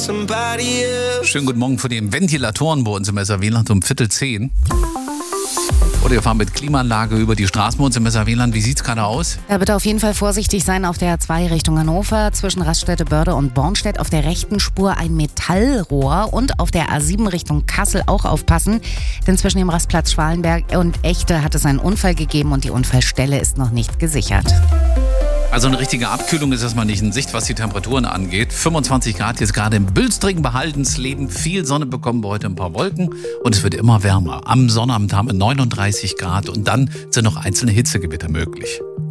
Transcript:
somebody else. Schönen guten Morgen von den Ventilatoren bei uns im SRW-Land um 9:45. Oder wir fahren mit Klimaanlage über die Straßen bei uns im SRW-Land. Wie sieht's gerade aus? Da bitte auf jeden Fall vorsichtig sein auf der A2 Richtung Hannover. Zwischen Raststätte Börde und Bornstedt auf der rechten Spur ein Metallrohr. Und auf der A7 Richtung Kassel auch aufpassen. Denn zwischen dem Rastplatz Schwalenberg und Echte hat es einen Unfall gegeben und die Unfallstelle ist noch nicht gesichert. Also eine richtige Abkühlung ist erstmal nicht in Sicht, was die Temperaturen angeht. 25 Grad jetzt gerade im Bülstrigen bei Haldensleben. Viel Sonne bekommen wir heute, ein paar Wolken. Und es wird immer wärmer. Am Sonnabend haben wir 39 Grad und dann sind noch einzelne Hitzegewitter möglich.